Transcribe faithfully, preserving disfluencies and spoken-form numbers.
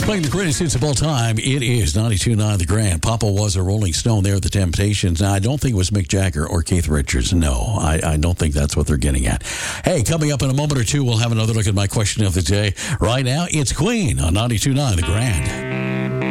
Playing the greatest hits of all time, it is ninety-two point nine The Grand. Papa was a Rolling Stone there at the Temptations. Now, I don't think it was Mick Jagger or Keith Richards. No, I, I don't think that's what they're getting at. Hey, coming up in a moment or two, we'll have another look at my question of the day. Right now, it's Queen on ninety-two point nine The Grand.